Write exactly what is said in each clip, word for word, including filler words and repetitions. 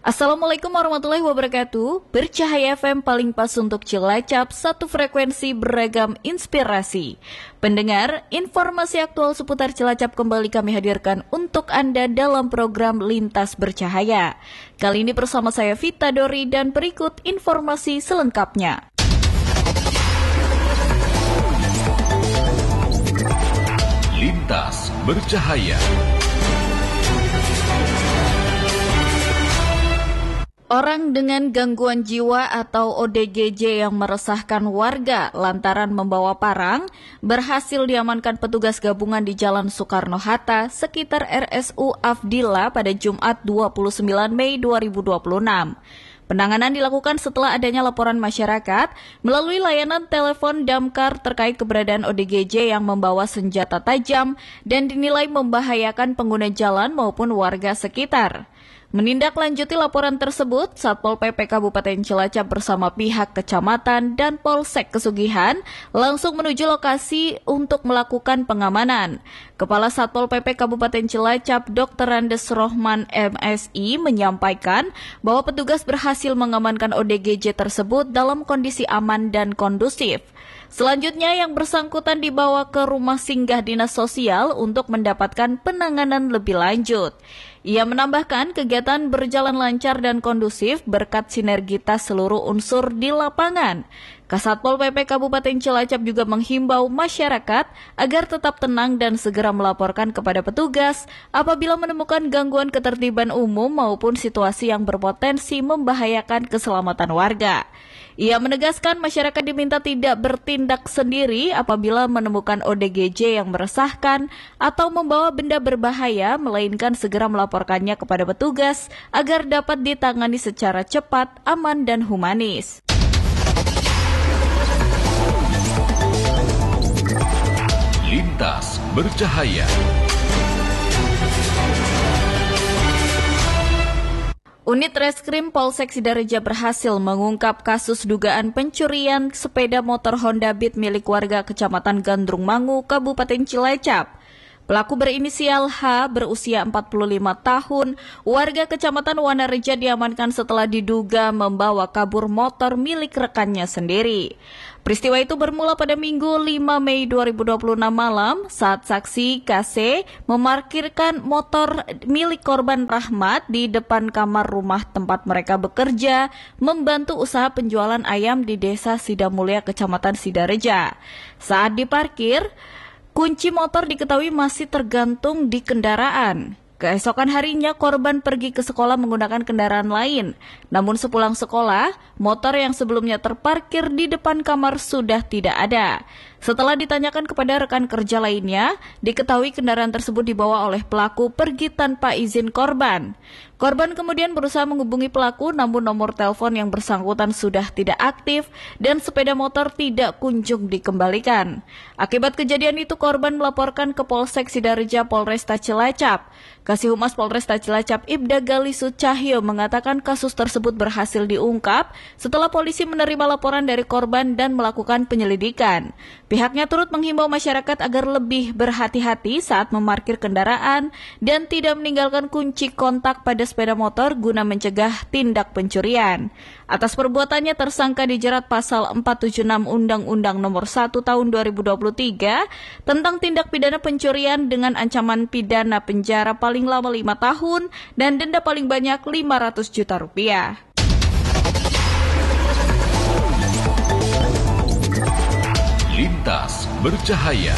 Assalamualaikum warahmatullahi wabarakatuh. Bercahaya F M paling pas untuk Cilacap, satu frekuensi beragam inspirasi. Pendengar, informasi aktual seputar Cilacap kembali kami hadirkan untuk Anda dalam program Lintas Bercahaya. Kali ini bersama saya Vita Dori dan berikut informasi selengkapnya. Lintas Bercahaya. Orang dengan gangguan jiwa atau O D G J yang meresahkan warga lantaran membawa parang berhasil diamankan petugas gabungan di Jalan Soekarno-Hatta sekitar R S U Afdillah pada Jumat dua puluh sembilan Mei dua ribu dua puluh enam. Penanganan dilakukan setelah adanya laporan masyarakat melalui layanan telepon damkar terkait keberadaan O D G J yang membawa senjata tajam dan dinilai membahayakan pengguna jalan maupun warga sekitar. Menindaklanjuti laporan tersebut, Satpol P P Kabupaten Cilacap bersama pihak kecamatan dan Polsek Kesugihan langsung menuju lokasi untuk melakukan pengamanan. Kepala Satpol P P Kabupaten Cilacap, Dokter Andes Rohman M Si menyampaikan bahwa petugas berhasil mengamankan O D G J tersebut dalam kondisi aman dan kondusif. Selanjutnya yang bersangkutan dibawa ke rumah singgah dinas sosial untuk mendapatkan penanganan lebih lanjut. Ia menambahkan kegiatan berjalan lancar dan kondusif berkat sinergitas seluruh unsur di lapangan. Kasatpol P P Kabupaten Cilacap juga menghimbau masyarakat agar tetap tenang dan segera melaporkan kepada petugas apabila menemukan gangguan ketertiban umum maupun situasi yang berpotensi membahayakan keselamatan warga. Ia menegaskan masyarakat diminta tidak bertindak sendiri apabila menemukan O D G J yang meresahkan atau membawa benda berbahaya, melainkan segera melaporkannya kepada petugas agar dapat ditangani secara cepat, aman, dan humanis. Lintas Bercahaya. Unit Reskrim Polsek Sidareja berhasil mengungkap kasus dugaan pencurian sepeda motor Honda Beat milik warga Kecamatan Gandrung Mangu, Kabupaten Cilacap. Pelaku berinisial H berusia empat puluh lima tahun, warga Kecamatan Wanareja diamankan setelah diduga membawa kabur motor milik rekannya sendiri. Peristiwa itu bermula pada Minggu lima Mei dua ribu dua puluh enam malam saat saksi K C memarkirkan motor milik korban Rahmat di depan kamar rumah tempat mereka bekerja membantu usaha penjualan ayam di Desa Sidamulya, Kecamatan Sidareja. Saat diparkir, kunci motor diketahui masih tergantung di kendaraan. Keesokan harinya korban pergi ke sekolah menggunakan kendaraan lain. Namun sepulang sekolah, motor yang sebelumnya terparkir di depan kamar sudah tidak ada. Setelah ditanyakan kepada rekan kerja lainnya, diketahui kendaraan tersebut dibawa oleh pelaku pergi tanpa izin korban. Korban kemudian berusaha menghubungi pelaku, namun nomor telepon yang bersangkutan sudah tidak aktif dan sepeda motor tidak kunjung dikembalikan. Akibat kejadian itu, korban melaporkan ke Polsek Sidareja Polresta Cilacap. Kasih Humas Polresta Cilacap Ibda Galisu Cahyo mengatakan kasus tersebut berhasil diungkap setelah polisi menerima laporan dari korban dan melakukan penyelidikan. Pihaknya turut menghimbau masyarakat agar lebih berhati-hati saat memarkir kendaraan dan tidak meninggalkan kunci kontak pada sepeda motor guna mencegah tindak pencurian. Atas perbuatannya tersangka dijerat pasal empat tujuh enam Undang-Undang Nomor satu Tahun dua ribu dua puluh tiga tentang tindak pidana pencurian dengan ancaman pidana penjara paling lama lima tahun dan denda paling banyak lima ratus juta rupiah. Lintas Bercahaya.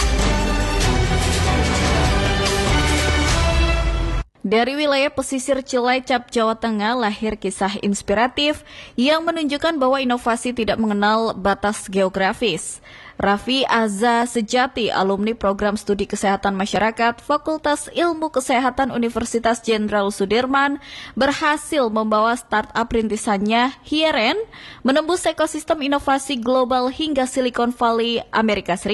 Dari wilayah pesisir Cilacap, Jawa Tengah, lahir kisah inspiratif yang menunjukkan bahwa inovasi tidak mengenal batas geografis. Raffi Azza Sejati, alumni program studi kesehatan masyarakat Fakultas Ilmu Kesehatan Universitas Jenderal Sudirman, berhasil membawa startup rintisannya Hieren menembus ekosistem inovasi global hingga Silicon Valley, Amerika Serikat.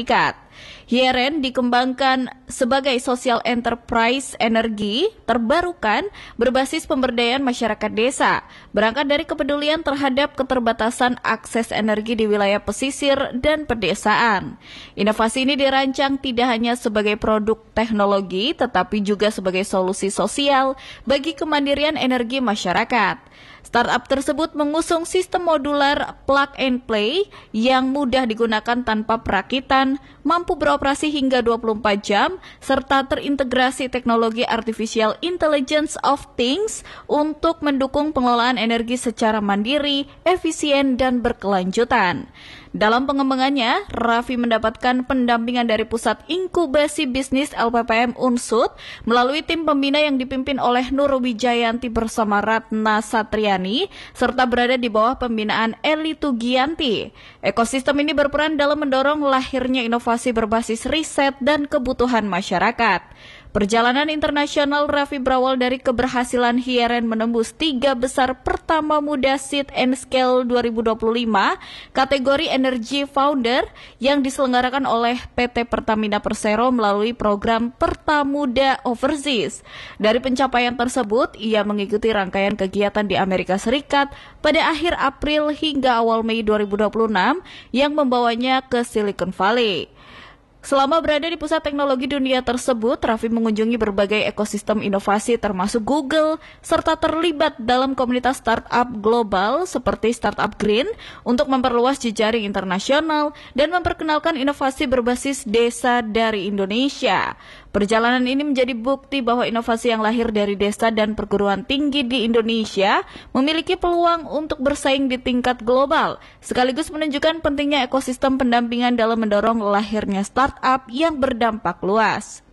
Hieren dikembangkan sebagai social enterprise energi terbarukan berbasis pemberdayaan masyarakat desa, berangkat dari kepedulian terhadap keterbatasan akses energi di wilayah pesisir dan pedesaan. Inovasi ini dirancang tidak hanya sebagai produk teknologi, tetapi juga sebagai solusi sosial bagi kemandirian energi masyarakat. Startup tersebut mengusung sistem modular plug and play yang mudah digunakan tanpa perakitan, mampu beroperasi hingga dua puluh empat jam, serta terintegrasi teknologi artificial intelligence of things untuk mendukung pengelolaan energi secara mandiri, efisien, dan berkelanjutan. Dalam pengembangannya, Raffi mendapatkan pendampingan dari Pusat Inkubasi Bisnis L P P M Unsud melalui tim pembina yang dipimpin oleh Nur Wijayanti bersama Ratna Satriani, serta berada di bawah pembinaan Eli Tugianti. Ekosistem ini berperan dalam mendorong lahirnya inovasi berbasis riset dan kebutuhan masyarakat. Perjalanan internasional Raffi berawal dari keberhasilan Hieren menembus tiga besar pertama muda Seed and Scale dua ribu dua puluh lima kategori Energy Founder yang diselenggarakan oleh P T Pertamina Persero melalui program Pertamuda Overseas. Dari pencapaian tersebut, ia mengikuti rangkaian kegiatan di Amerika Serikat pada akhir April hingga awal Mei dua ribu dua puluh enam yang membawanya ke Silicon Valley. Selama berada di pusat teknologi dunia tersebut, Raffi mengunjungi berbagai ekosistem inovasi termasuk Google, serta terlibat dalam komunitas startup global seperti Startup Green untuk memperluas jejaring internasional dan memperkenalkan inovasi berbasis desa dari Indonesia. Perjalanan ini menjadi bukti bahwa inovasi yang lahir dari desa dan perguruan tinggi di Indonesia memiliki peluang untuk bersaing di tingkat global, sekaligus menunjukkan pentingnya ekosistem pendampingan dalam mendorong lahirnya startup yang berdampak luas.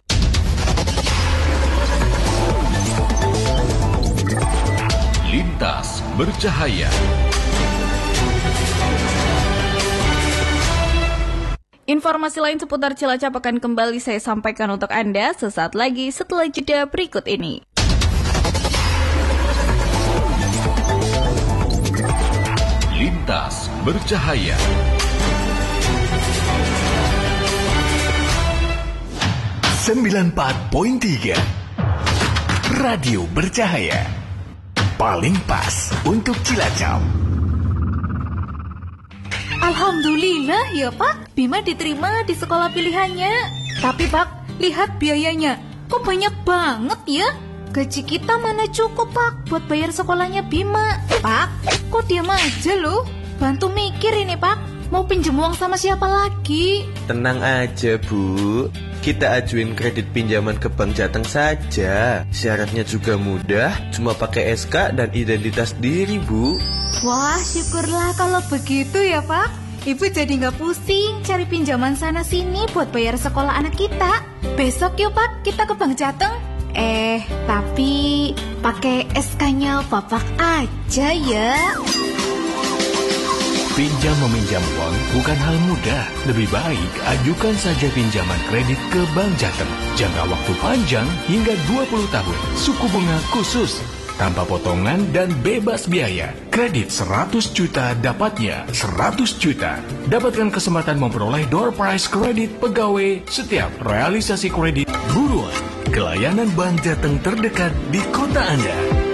Lintas Bercahaya. Informasi lain seputar Cilacap akan kembali saya sampaikan untuk Anda sesaat lagi setelah jeda berikut ini. Lintas Bercahaya. sembilan puluh empat koma tiga Radio Bercahaya. Paling pas untuk Cilacap. Alhamdulillah ya Pak, Bima diterima di sekolah pilihannya. Tapi Pak, lihat biayanya, kok banyak banget ya? Gaji kita mana cukup Pak buat bayar sekolahnya Bima. Pak, kok diam aja loh? Bantu mikir ini Pak, mau pinjem uang sama siapa lagi? Tenang aja Bu, kita ajuin kredit pinjaman ke Bank Jateng saja. Syaratnya juga mudah, cuma pakai S K dan identitas diri Bu. Wah, syukurlah kalau begitu ya Pak. Ibu jadi nggak pusing cari pinjaman sana-sini buat bayar sekolah anak kita. Besok yuk Pak, kita ke Bank Jateng. Eh, tapi pakai S K-nya Bapak aja ya. Pinjam meminjam uang bukan hal mudah. Lebih baik ajukan saja pinjaman kredit ke Bank Jateng. Jangka waktu panjang hingga dua puluh tahun. Suku bunga khusus, tanpa potongan dan bebas biaya. Kredit seratus juta dapatnya seratus juta. Dapatkan kesempatan memperoleh door prize kredit pegawai setiap realisasi kredit. Buruan ke layanan Bank Jateng terdekat di kota Anda.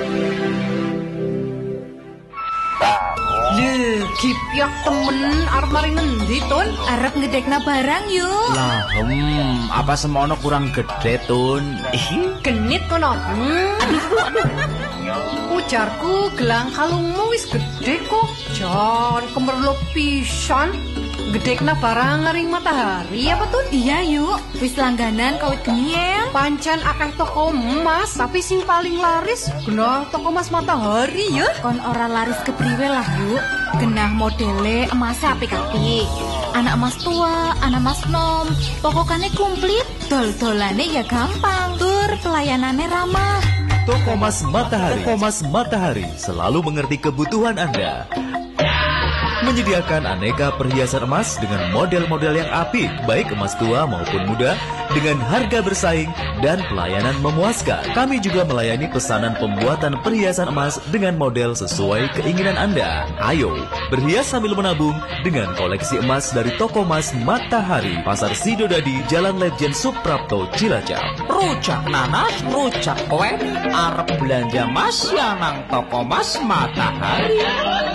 Leh, Kipyak temen arep mari ngendi Tun? Arep ngedekna barang yuk. Lah, hmm, apa semono kurang gede Tun? Genit kono. Hmm. Aduh, aduh. Ujarku gelang kalungmu wis gede kok. Jan kemerlo pisan. Gedekna barang ngering matahari apa Tun? Iya yuk, wis langganan kawit geniel. Pancen akeh toko emas, tapi sing paling laris genah toko emas matahari ya. Kon ora laris kepriwe lah yuk. Genah modele emas apik-apik. Anak emas tua, anak emas nom, pokokane komplit. Dol-dolane ya gampang, tur pelayanane ramah. Toko Emas Matahari. Toko Emas Matahari selalu mengerti kebutuhan Anda. menyediakan aneka perhiasan emas dengan model-model yang apik, baik emas tua maupun muda, dengan harga bersaing dan pelayanan memuaskan. Kami juga melayani pesanan pembuatan perhiasan emas dengan model sesuai keinginan Anda. Ayo, berhias sambil menabung dengan koleksi emas dari toko emas Matahari, Pasar Sidodadi, Jalan Letjen Suprapto, Cilacap. Rujak nanas, rujak kue, arep belanja mas yang nang toko mas Matahari.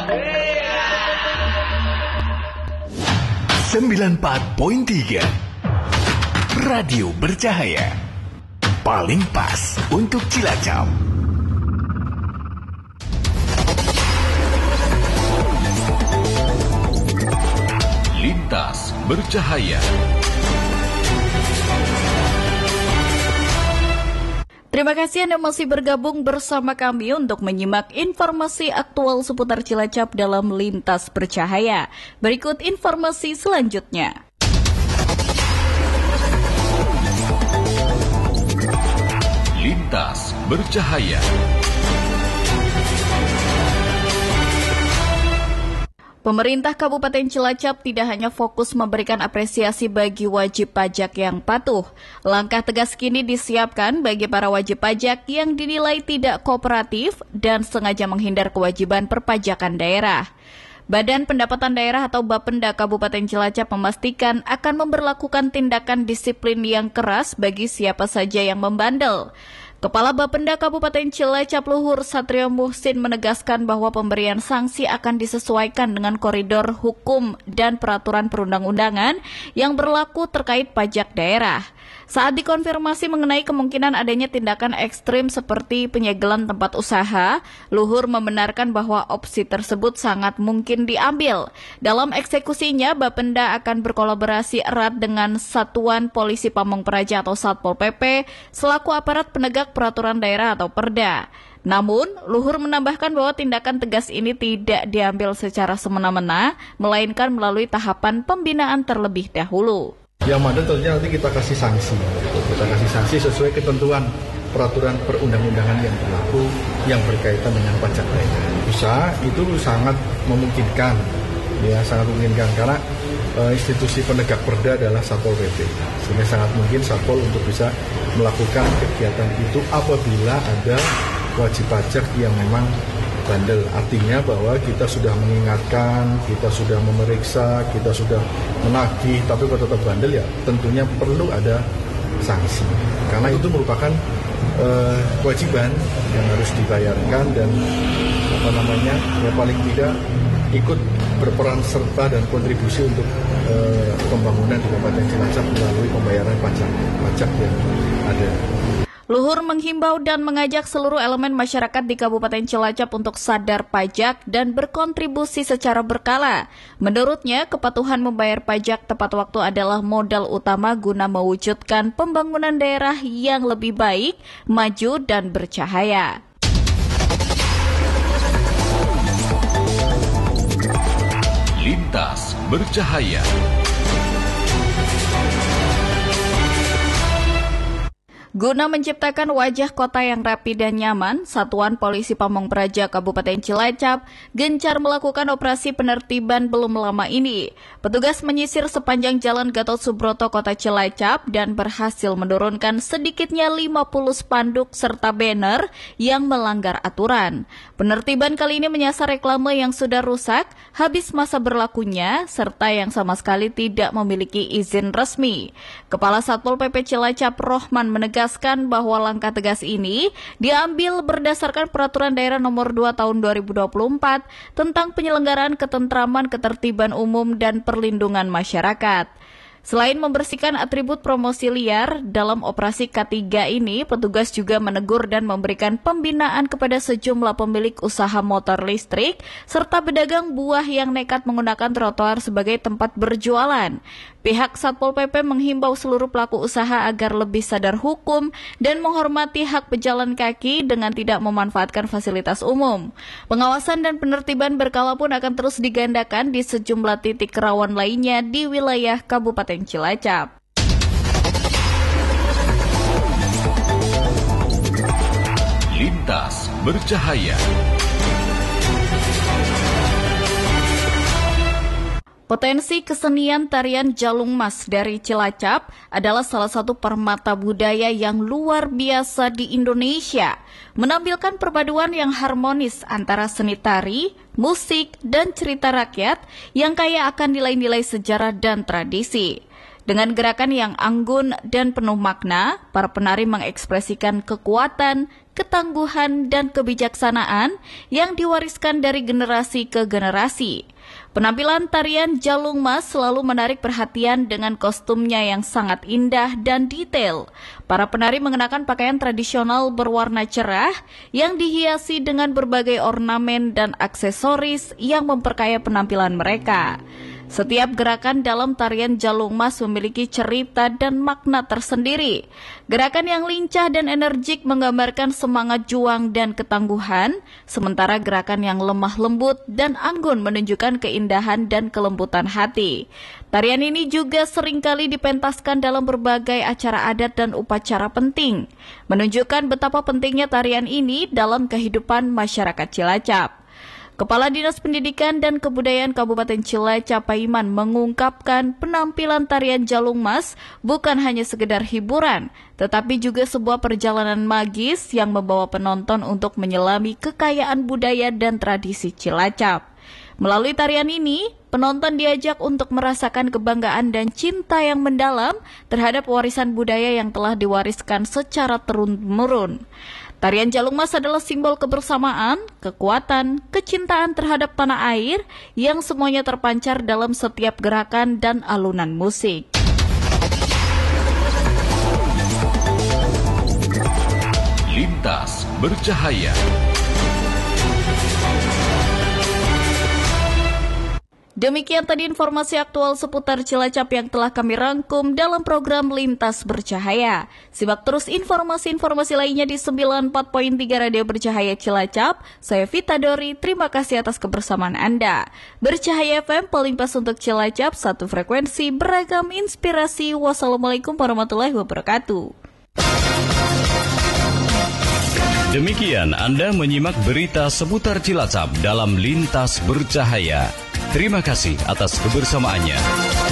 sembilan puluh empat koma tiga Radio Bercahaya, paling pas untuk Cilacap. Lintas Bercahaya. Terima kasih Anda masih bergabung bersama kami untuk menyimak informasi aktual seputar Cilacap dalam Lintas Bercahaya. Berikut informasi selanjutnya. Lintas Bercahaya. Pemerintah Kabupaten Cilacap tidak hanya fokus memberikan apresiasi bagi wajib pajak yang patuh. Langkah tegas kini disiapkan bagi para wajib pajak yang dinilai tidak kooperatif dan sengaja menghindar kewajiban perpajakan daerah. Badan Pendapatan Daerah atau Bapenda Kabupaten Cilacap memastikan akan memberlakukan tindakan disiplin yang keras bagi siapa saja yang membandel. Kepala Bapenda Kabupaten Cilacap Luhur Satrio Muhsin menegaskan bahwa pemberian sanksi akan disesuaikan dengan koridor hukum dan peraturan perundang-undangan yang berlaku terkait pajak daerah. Saat dikonfirmasi mengenai kemungkinan adanya tindakan ekstrim seperti penyegelan tempat usaha, Luhur membenarkan bahwa opsi tersebut sangat mungkin diambil. Dalam eksekusinya, Bapenda akan berkolaborasi erat dengan Satuan Polisi Pamong Praja atau Satpol P P selaku aparat penegak peraturan daerah atau Perda. Namun, Luhur menambahkan bahwa tindakan tegas ini tidak diambil secara semena-mena, melainkan melalui tahapan pembinaan terlebih dahulu. Yang mana tentunya nanti kita kasih sanksi, kita kasih sanksi sesuai ketentuan peraturan perundang-undangan yang berlaku yang berkaitan dengan pajak daerah. Bisa, itu sangat memungkinkan, ya sangat memungkinkan karena e, institusi penegak perda adalah Satpol P P, sehingga sangat mungkin Satpol untuk bisa melakukan kegiatan itu apabila ada wajib pajak yang memang bandel. Artinya bahwa kita sudah mengingatkan, kita sudah memeriksa, kita sudah menagih, tapi kalau tetap bandel ya tentunya perlu ada sanksi. Karena itu merupakan uh, kewajiban yang harus dibayarkan dan apa namanya ya paling tidak ikut berperan serta dan kontribusi untuk uh, pembangunan di Kabupaten Cilacap melalui pembayaran pajak pajak yang ada. Luhur menghimbau dan mengajak seluruh elemen masyarakat di Kabupaten Cilacap untuk sadar pajak dan berkontribusi secara berkala. Menurutnya, kepatuhan membayar pajak tepat waktu adalah modal utama guna mewujudkan pembangunan daerah yang lebih baik, maju, dan bercahaya. Lintas Bercahaya. Guna menciptakan wajah kota yang rapi dan nyaman, Satuan Polisi Pamong Praja Kabupaten Cilacap gencar melakukan operasi penertiban belum lama ini. Petugas menyisir sepanjang Jalan Gatot Subroto Kota Cilacap dan berhasil menurunkan sedikitnya lima puluh spanduk serta banner yang melanggar aturan. Penertiban kali ini menyasar reklame yang sudah rusak, habis masa berlakunya, serta yang sama sekali tidak memiliki izin resmi. Kepala Satpol P P Cilacap Rohman menegaskan bahwa langkah tegas ini diambil berdasarkan Peraturan Daerah Nomor dua Tahun dua ribu dua puluh empat tentang penyelenggaraan ketentraman, ketertiban umum, dan perlindungan masyarakat. Selain membersihkan atribut promosi liar, dalam operasi K tiga ini, petugas juga menegur dan memberikan pembinaan kepada sejumlah pemilik usaha motor listrik, serta pedagang buah yang nekat menggunakan trotoar sebagai tempat berjualan. Pihak Satpol P P menghimbau seluruh pelaku usaha agar lebih sadar hukum dan menghormati hak pejalan kaki dengan tidak memanfaatkan fasilitas umum. Pengawasan dan penertiban berkala pun akan terus digandakan di sejumlah titik rawan lainnya di wilayah Kabupaten Cilacap. Lintas Bercahaya. Potensi kesenian tarian Jalung Mas dari Cilacap adalah salah satu permata budaya yang luar biasa di Indonesia, menampilkan perpaduan yang harmonis antara seni tari, musik, dan cerita rakyat yang kaya akan nilai-nilai sejarah dan tradisi. Dengan gerakan yang anggun dan penuh makna, para penari mengekspresikan kekuatan, ketangguhan, dan kebijaksanaan yang diwariskan dari generasi ke generasi. Penampilan tarian Jalung Mas selalu menarik perhatian dengan kostumnya yang sangat indah dan detail. Para penari mengenakan pakaian tradisional berwarna cerah yang dihiasi dengan berbagai ornamen dan aksesoris yang memperkaya penampilan mereka. Setiap gerakan dalam tarian Jalung Mas memiliki cerita dan makna tersendiri. Gerakan yang lincah dan energik menggambarkan semangat juang dan ketangguhan, sementara gerakan yang lemah lembut dan anggun menunjukkan keindahan dan kelembutan hati. Tarian ini juga seringkali dipentaskan dalam berbagai acara adat dan upacara penting, menunjukkan betapa pentingnya tarian ini dalam kehidupan masyarakat Cilacap. Kepala Dinas Pendidikan dan Kebudayaan Kabupaten Cilacap Paiman mengungkapkan penampilan tarian Jalung Mas bukan hanya sekedar hiburan, tetapi juga sebuah perjalanan magis yang membawa penonton untuk menyelami kekayaan budaya dan tradisi Cilacap. Melalui tarian ini, penonton diajak untuk merasakan kebanggaan dan cinta yang mendalam terhadap warisan budaya yang telah diwariskan secara turun-temurun. Tarian Jalung Mas adalah simbol kebersamaan, kekuatan, kecintaan terhadap tanah air yang semuanya terpancar dalam setiap gerakan dan alunan musik. Lintas bercahaya. Demikian tadi informasi aktual seputar Cilacap yang telah kami rangkum dalam program Lintas Bercahaya. Simak terus informasi-informasi lainnya di sembilan puluh empat koma tiga Radio Bercahaya Cilacap. Saya Vita Dori, terima kasih atas kebersamaan Anda. Bercahaya F M paling pas untuk Cilacap, satu frekuensi, beragam inspirasi. Wassalamualaikum warahmatullahi wabarakatuh. Demikian Anda menyimak berita seputar Cilacap dalam Lintas Bercahaya. Terima kasih atas kebersamaannya.